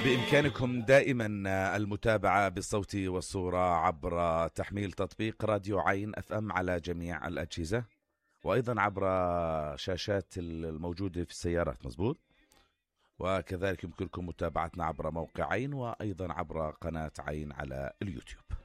بإمكانكم دائما المتابعة بالصوت والصورة عبر تحميل تطبيق راديو عين FM على جميع الأجهزة، وأيضا عبر شاشات الموجودة في السيارات. مزبوط. وكذلك يمكنكم متابعتنا عبر موقع عين، وأيضا عبر قناة عين على اليوتيوب.